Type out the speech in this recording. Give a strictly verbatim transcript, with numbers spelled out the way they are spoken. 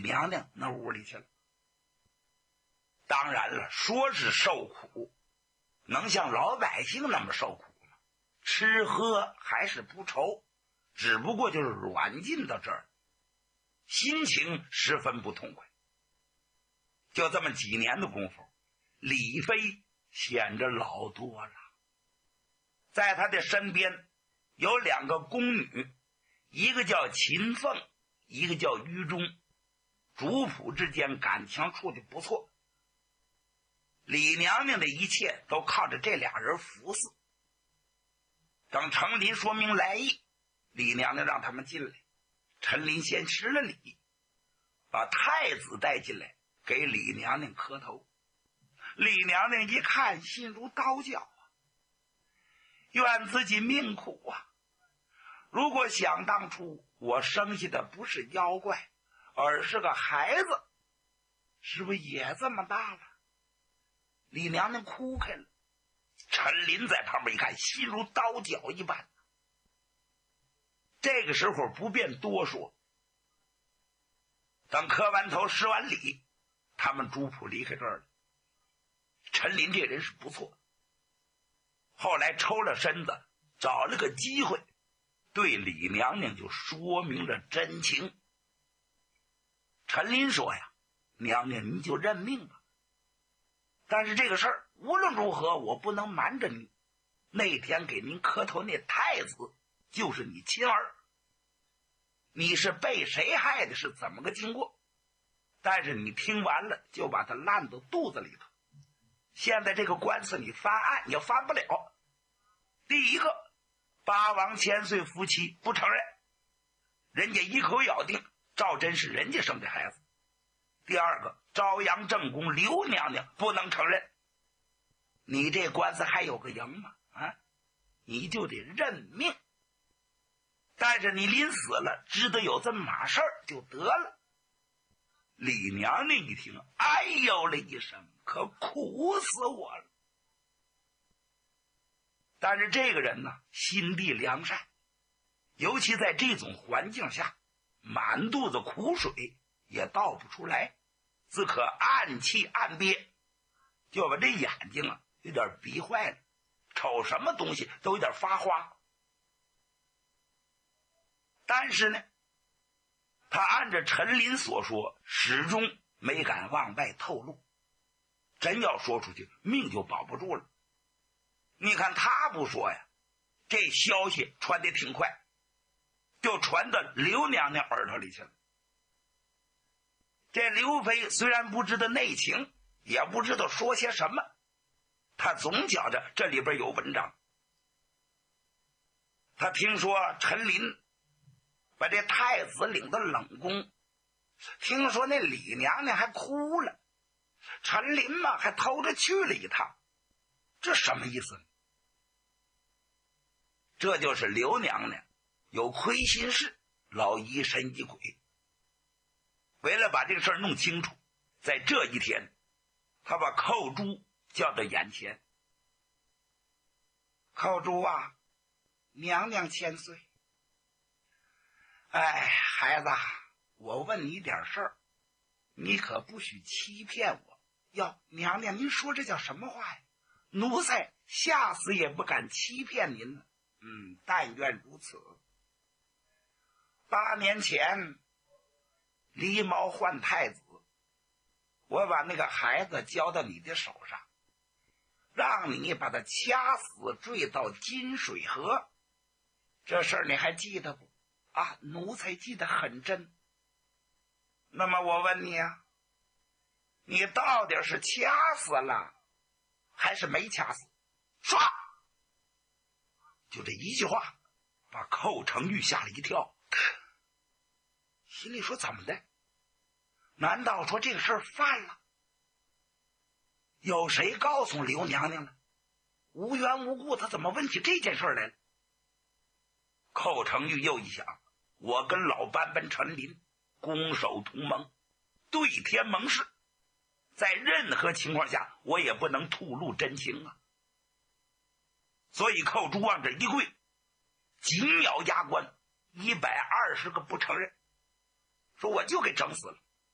娘娘那屋里去了。当然了，说是受苦，能像老百姓那么受苦吗？吃喝还是不愁，只不过就是软禁到这儿，心情十分不痛快。就这么几年的功夫，李妃显着老多了。在他的身边有两个宫女，一个叫秦凤，一个叫于中，主仆之间感情处得不错。李娘娘的一切都靠着这俩人服侍。等陈琳说明来意，李娘娘让他们进来。陈琳先施了礼，把太子带进来，给李娘娘磕头。李娘娘一看，心如刀绞啊，怨自己命苦啊！如果想当初我生下的不是妖怪，而是个孩子，是不是也这么大了？李娘娘哭开了。陈琳在旁边一看，心如刀绞一般。这个时候不便多说。等磕完头施完礼，他们主仆离开这儿了。陈琳这人是不错，后来抽了身子，找了个机会对李娘娘就说明了真情。陈琳说呀，娘娘你就认命吧，但是这个事儿无论如何我不能瞒着你，那天给您磕头那太子就是你亲儿，你是被谁害的，是怎么个经过，但是你听完了就把他烂到肚子里头。现在这个官司你翻案也翻不了。第一个，八王千岁夫妻不承认，人家一口咬定赵真是人家生的孩子。第二个，朝阳正宫刘娘娘不能承认。你这官司还有个赢吗？啊，你就得认命。但是你临死了知道有这么码事儿就得了。李娘娘一听，哎呦了一声，可苦死我了。但是这个人呢，心地良善，尤其在这种环境下，满肚子苦水也倒不出来，只可暗气暗憋，就把这眼睛啊有点逼坏了，瞅什么东西都有点发花。但是呢，他按照陈琳所说，始终没敢往外透露，真要说出去命就保不住了。你看他不说呀，这消息传得挺快，就传到刘娘娘耳朵里去了。这刘妃虽然不知道内情，也不知道说些什么，她总觉着这里边有文章。她听说陈琳把这太子领到冷宫，听说那李娘娘还哭了，陈琳嘛还偷着去了一趟，这什么意思呢？这就是刘娘娘有亏心事，老疑神疑鬼。为了把这个事儿弄清楚，在这一天，他把寇珠叫到眼前。寇珠啊，娘娘千岁。哎，孩子，我问你点事儿，你可不许欺骗我。哟，娘娘您说这叫什么话呀？奴才下死也不敢欺骗您了。嗯，但愿如此。八年前狸猫换太子，我把那个孩子交到你的手上，让你把他掐死坠到金水河，这事儿你还记得不？啊，奴才记得很真。那么我问你啊，你到底是掐死了还是没掐死？唰，就这一句话把寇成玉吓了一跳，心里说怎么的？难道说这个事儿犯了？有谁告诉刘娘娘了？无缘无故他怎么问起这件事来了？寇成玉又一想，我跟老班班陈琳攻守同盟，对天盟誓，在任何情况下我也不能吐露真情啊。所以寇珠往这一跪，紧咬牙关，一百二十个不承认，说我就给整死了。